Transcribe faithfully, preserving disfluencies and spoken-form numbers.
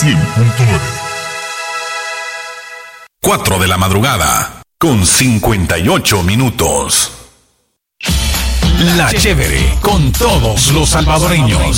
cien punto nueve. cuatro de la madrugada, con cincuenta y ocho minutos. La Chévere, con todos los salvadoreños.